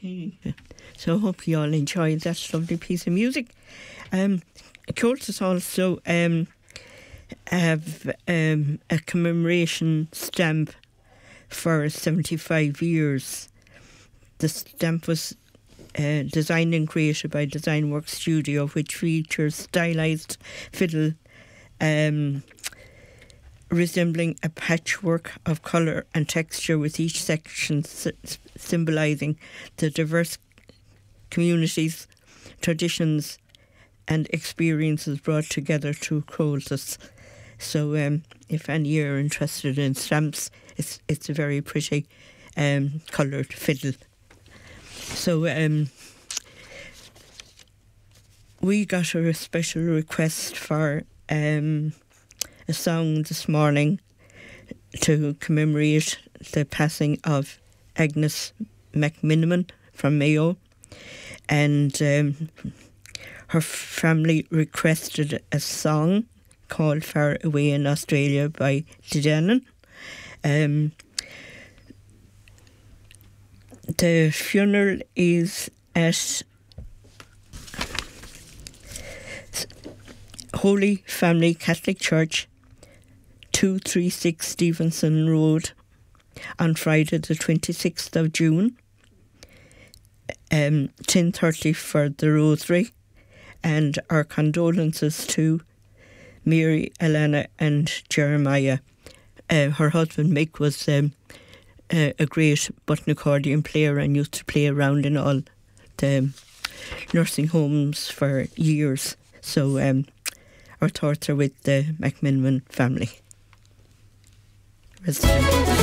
Okay, so I hope you all enjoyed that lovely piece of music. Cultus also have a commemoration stamp for 75 years. The stamp was designed and created by Designworks Studio, which features stylised fiddle resembling a patchwork of colour and texture, with each section symbolising the diverse communities, traditions and experiences brought together through Cultus. So if any are interested in stamps, it's a very pretty coloured fiddle. So we got a special request for a song this morning to commemorate the passing of Agnes McMiniman from Mayo, and her family requested a song called Far Away in Australia by Dedanan. The funeral is at Holy Family Catholic Church, 236 Stevenson Road, on Friday the 26th of June, 10:30 for the Rosary, and our condolences to Mary, Alana and Jeremiah. Her husband Mick was a great button accordion player and used to play around in all the nursing homes for years. So our thoughts are with the McMiniman family. Rest in peace.